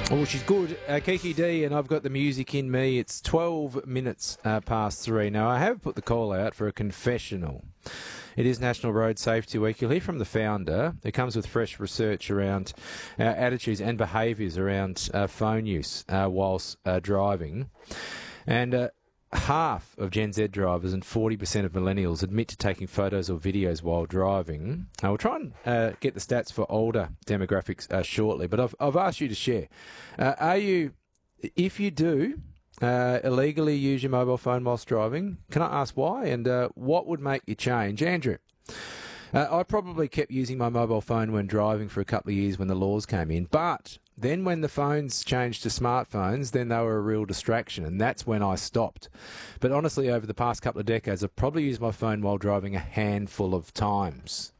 Oh, she's good. Kiki D, and I've got the music in me. It's 12 minutes past 3. Now, I have put the call out for a confessional. It is National Road Safety Week. You'll hear from the founder. It comes with fresh research around attitudes and behaviours around phone use whilst driving. And half of Gen Z drivers and 40% of millennials admit to taking photos or videos while driving. We'll try and get the stats for older demographics shortly, but I've asked you to share. Are you, if you do, illegally use your mobile phone whilst driving? Can I ask why, and what would make you change? Andrew? I probably kept using my mobile phone when driving for a couple of years when the laws came in, but then when the phones changed to smartphones, then they were a real distraction, and that's when I stopped. But honestly, over the past couple of decades, I've probably used my phone while driving a handful of times.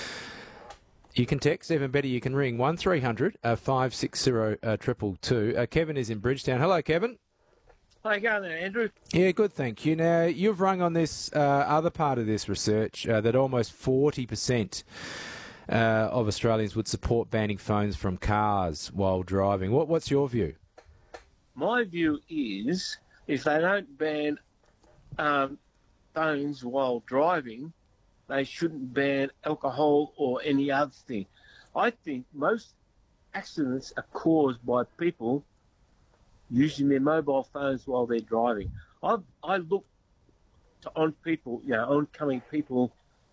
You can text, even better, you can ring 1300 560 222. Kevin is in Bridgetown. Hello, Kevin. How you going there, Andrew? Yeah, good, thank you. Now, you've rung on this other part of this research that almost 40% of Australians would support banning phones from cars while driving. What's your view? My view is if they don't ban phones while driving, they shouldn't ban alcohol or any other thing. I think most accidents are caused by people using their mobile phones while they're driving. I look on people, oncoming people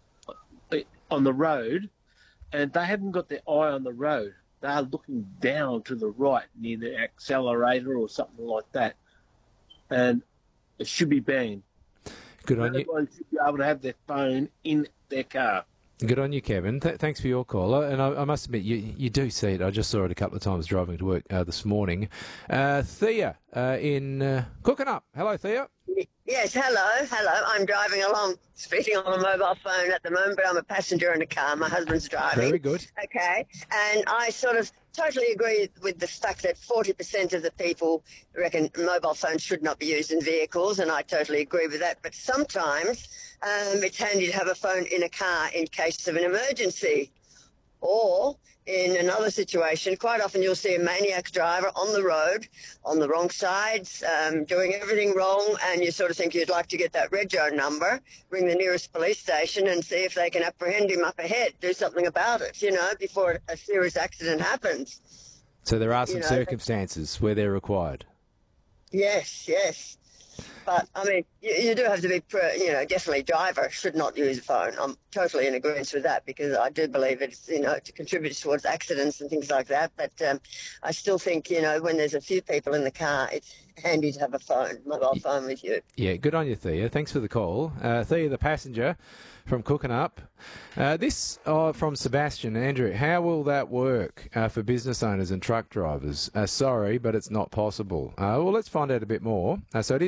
on the road, and they haven't got their eye on the road. They are looking down to the right near the accelerator or something like that. And it should be banned. Good on you. Everyone should be able to have their phone in their car. Good on you, Kevin. Thanks for your call. And I must admit, you do see it. I just saw it a couple of times driving to work this morning. Thea in Cooking Up. Hello, Thea. Yes, hello. I'm driving along, speaking on a mobile phone at the moment, but I'm a passenger in a car. My husband's driving. Very good. Okay, and I sort of totally agree with the fact that 40% of the people reckon mobile phones should not be used in vehicles, and I totally agree with that. But sometimes it's handy to have a phone in a car in case of an emergency. Or in another situation, quite often you'll see a maniac driver on the road, on the wrong sides, doing everything wrong, and you sort of think you'd like to get that rego number, ring the nearest police station and see if they can apprehend him up ahead, do something about it, before a serious accident happens. So there are some circumstances where they're required. Yes. But, I mean, you do have to be, definitely driver should not use a phone. I'm totally in agreement with that because I do believe it's, it contributes towards accidents and things like that. But I still think, when there's a few people in the car, it's handy to have a mobile phone with you. Yeah, good on you, Thea. Thanks for the call. Thea, the passenger from Cooking Up. This from Sebastian. Andrew, how will that work for business owners and truck drivers? Sorry, but it's not possible. Well, let's find out a bit more. So it is